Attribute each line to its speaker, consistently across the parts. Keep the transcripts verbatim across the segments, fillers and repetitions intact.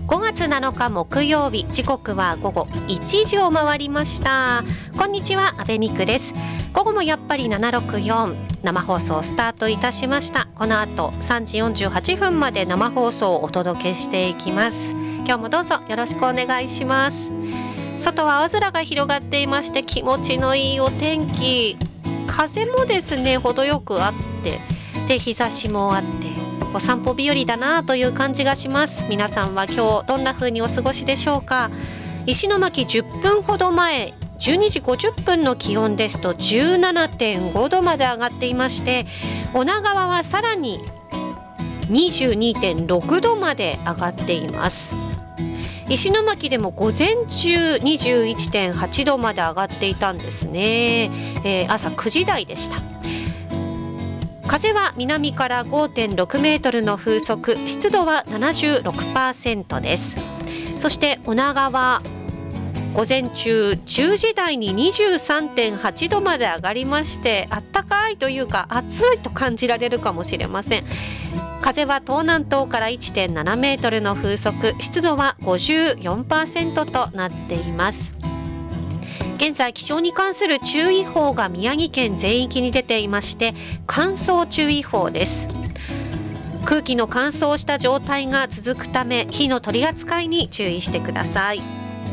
Speaker 1: ごがつなのか木曜日、時刻は午後いちじを回りました。こんにちは、阿部美久です。午後もやっぱりななろくよん生放送スタートいたしました。この後さんじよんじゅうはっぷんまで生放送をお届けしていきます。今日もどうぞよろしくお願いします。外は青空が広がっていまして気持ちのいいお天気、風もですね程よくあって、で日差しもあってお散歩日和だなという感じがします。皆さんは今日どんな風にお過ごしでしょうか。石巻じゅっぷんほど前じゅうにじごじゅっぷんの気温ですと じゅうななてんごどまで上がっていまして、女川はさらに にじゅうにてんろくどまで上がっています。石巻でも午前中 にじゅういちてんはちどまで上がっていたんですね、えー、朝くじ台でした。風は南から ごてんろくメートルの風速、湿度は ななじゅうろくパーセント です。そして女川午前中じゅうじ台に にじゅうさんてんはちどまで上がりまして、あったかいというか暑いと感じられるかもしれません。風は東南東から いってんななメートルの風速、湿度は ごじゅうよんパーセント となっています。現在気象に関する注意報が宮城県全域に出ていまして、乾燥注意報です。空気の乾燥した状態が続くため火の取り扱いに注意してください。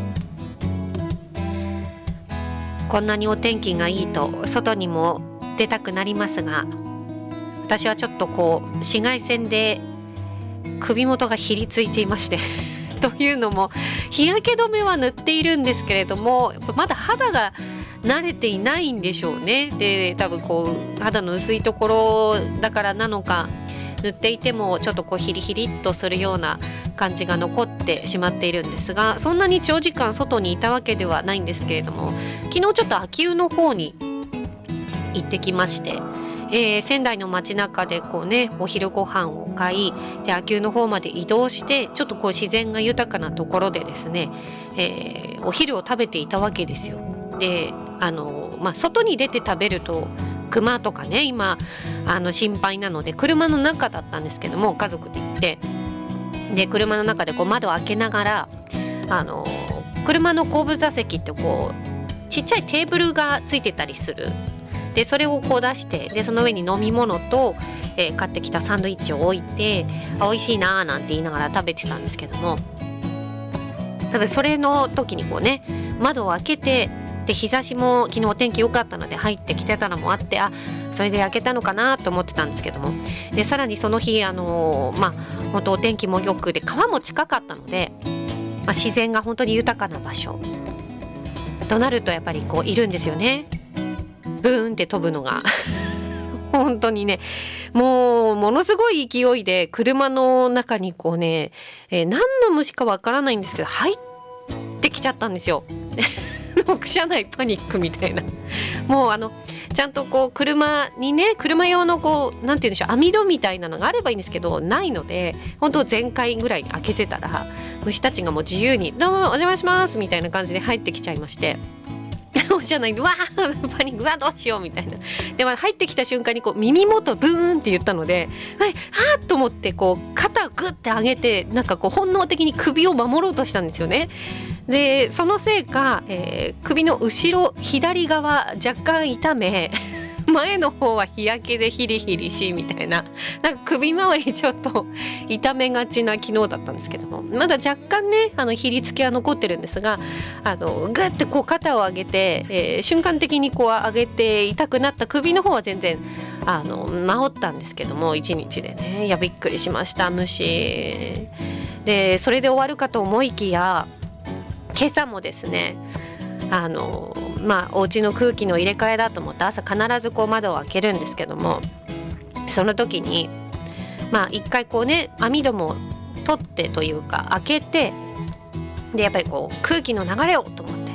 Speaker 1: こんなにお天気がいいと外にも出たくなりますが、私はちょっとこう紫外線で首元がひりついていましてというのも日焼け止めは塗っているんですけれども、やっぱまだ肌が慣れていないんでしょうね。で多分こう肌の薄いところだからなのか、塗っていてもちょっとこうヒリヒリっとするような感じが残ってしまっているんですが、そんなに長時間外にいたわけではないんですけれども、昨日ちょっと秋保の方に行ってきまして、えー、仙台の街中でこうねお昼ご飯を買い、で秋保の方まで移動して、ちょっとこう自然が豊かなところでですね、えー、お昼を食べていたわけですよ。であの、まあ、外に出て食べると熊とかね今あの心配なので車の中だったんですけども、家族で行って、で車の中でこう窓を開けながら、あの車の後部座席ってこうちっちゃいテーブルがついてたりする。でそれをこう出して、でその上に飲み物と、えー、買ってきたサンドイッチを置いて、あ美味しいなーなんて言いながら食べてたんですけども、多分それの時にこうね窓を開けて、で日差しも昨日お天気良かったので入ってきてたのもあって、あそれで焼けたのかなと思ってたんですけども、でさらにその日あのー、まあ本当お天気もよくで川も近かったので、まあ、自然が本当に豊かな場所となるとやっぱりこういるんですよね。ブーンって飛ぶのが本当にね、もうものすごい勢いで車の中にこうね、えー、何の虫かわからないんですけど入ってきちゃったんですよ車内パニックみたいな。もうあのちゃんとこう車にね車用のこうなんていうんでしょう、網戸みたいなのがあればいいんですけどないので、本当全開ぐらいに開けてたら虫たちがもう自由にどうもお邪魔しますみたいな感じで入ってきちゃいまして、じゃない、うわーパニック、うわどうしようみたいな。で、まあ、入ってきた瞬間にこう耳元ブーンって言ったので、はい、はーっと思ってこう肩をグッて上げて、なんかこう本能的に首を守ろうとしたんですよね。でそのせいか、えー、首の後ろ左側若干痛め前の方は日焼けでヒリヒリしみたいな、なんか首周りちょっと痛めがちな昨日だったんですけども、まだ若干ねあのひりつきは残ってるんですが、あのグッてこう肩を上げて、えー、瞬間的にこう上げて痛くなった首の方は全然あの治ったんですけども、一日でね、いやびっくりしました。虫でそれで終わるかと思いきや、今朝もですねあのまあお家の空気の入れ替えだと思って朝必ずこう窓を開けるんですけども、その時にまあ一回こうね網戸も取ってというか開けて、でやっぱりこう空気の流れをと思って、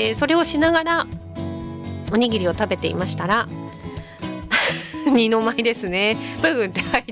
Speaker 1: でそれをしながらおにぎりを食べていましたら二の舞ですね、ブーンって入っ